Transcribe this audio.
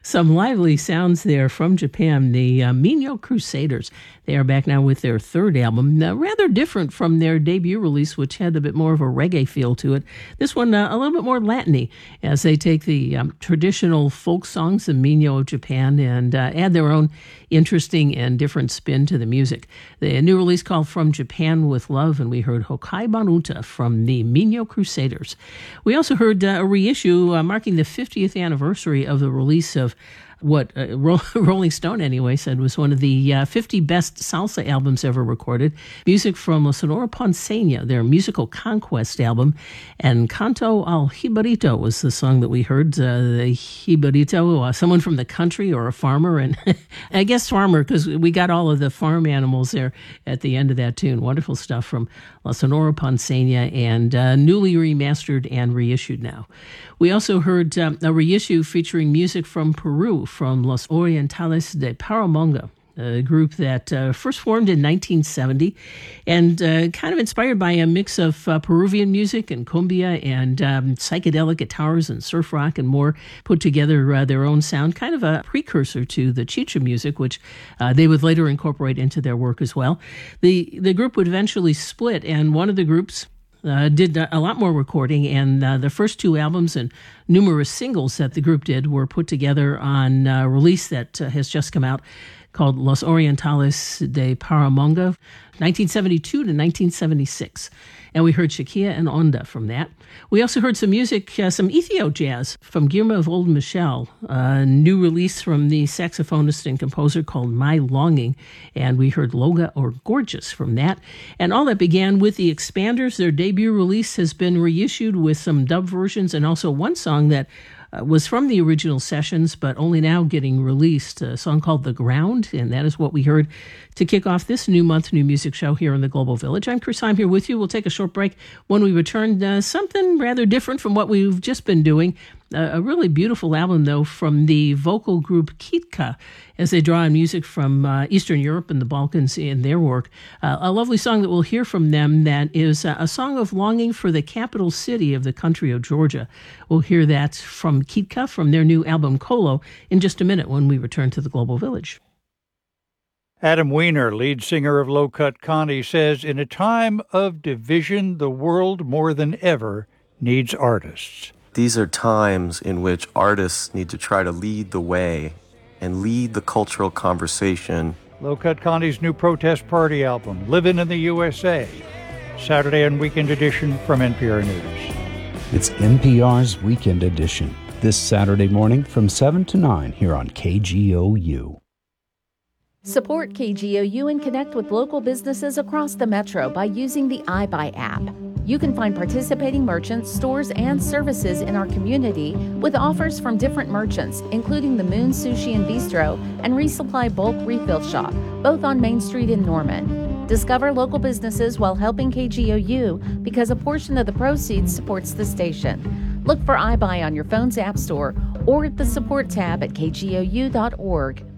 Some lively sounds there from Japan, the Minyo Crusaders. They are back now with their third album, rather different from their debut release, which had a bit more of a reggae feel to it. This one a little bit more Latin-y, as they take the traditional folk songs of Minyo of Japan and add their own interesting and different spin to the music. The new release called From Japan with Love, and we heard Hokai Banuta from the Minyo Crusaders. We also heard a reissue marking the 50th anniversary of the release of what Rolling Stone anyway said was one of the 50 best salsa albums ever recorded. Music from La Sonora Ponceña, their musical conquest album, and Canto al Jibarito was the song that we heard. The Jibarito, someone from the country or a farmer, and I guess farmer because we got all of the farm animals there at the end of that tune. Wonderful stuff from La Sonora Ponceña, and newly remastered and reissued now. We also heard a reissue featuring music from Peru, from Los Orientales de Paramonga, a group that first formed in 1970 and kind of inspired by a mix of Peruvian music and cumbia and psychedelic guitars and surf rock and more, put together their own sound, kind of a precursor to the Chicha music, which they would later incorporate into their work as well. The group would eventually split, and one of the groups did a lot more recording, and the first two albums and numerous singles that the group did were put together on a release that has just come out called Los Orientales de Paramonga, 1972 to 1976. And we heard Shakia and Onda from that. We also heard some music, some Ethio jazz from Guillermo Old Michel, a new release from the saxophonist and composer called My Longing. And we heard Loga or Gorgeous from that. And all that began with the Expanders. Their debut release has been reissued with some dub versions and also one song that was from the original sessions, but only now getting released, a song called The Ground, and that is what we heard to kick off this new month, new music show here in the Global Village. I'm Chris, I'm here with you. We'll take a short break. When we return, something rather different from what we've just been doing. A really beautiful album, though, from the vocal group Kitka, as they draw on music from Eastern Europe and the Balkans in their work. A lovely song that we'll hear from them that is a song of longing for the capital city of the country of Georgia. We'll hear that from Kitka from their new album Kolo in just a minute when we return to the Global Village. Adam Weiner, lead singer of Low Cut Connie, says, in a time of division, the world more than ever needs artists. These are times in which artists need to try to lead the way and lead the cultural conversation. Low Cut Connie's new protest party album, Livin' in the USA, Saturday and Weekend Edition from NPR News. It's NPR's Weekend Edition, this Saturday morning from 7 to 9 here on KGOU. Support KGOU and connect with local businesses across the metro by using the iBuy app. You can find participating merchants, stores, and services in our community with offers from different merchants, including the Moon Sushi and Bistro and Resupply Bulk Refill Shop, both on Main Street in Norman. Discover local businesses while helping KGOU because a portion of the proceeds supports the station. Look for iBuy on your phone's app store or at the support tab at kgou.org.